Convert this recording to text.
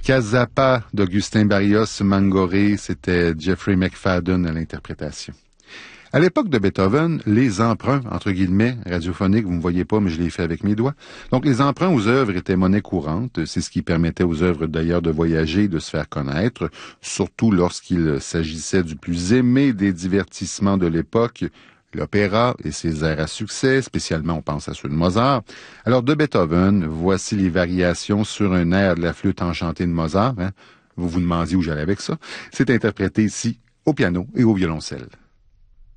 Cazappa d'Augustin Barrios Mangoré, c'était Jeffrey McFadden à l'interprétation. À l'époque de Beethoven, les emprunts, entre guillemets, radiophoniques, vous ne me voyez pas, mais je l'ai fait avec mes doigts. Donc, les emprunts aux œuvres étaient monnaie courante. C'est ce qui permettait aux œuvres d'ailleurs de voyager et de se faire connaître, surtout lorsqu'il s'agissait du plus aimé des divertissements de l'époque, l'opéra et ses airs à succès, spécialement on pense à ceux de Mozart. Alors, de Beethoven, voici les variations sur un air de la flûte enchantée de Mozart. Vous vous demandiez où j'allais avec ça. C'est interprété ici au piano et au violoncelle.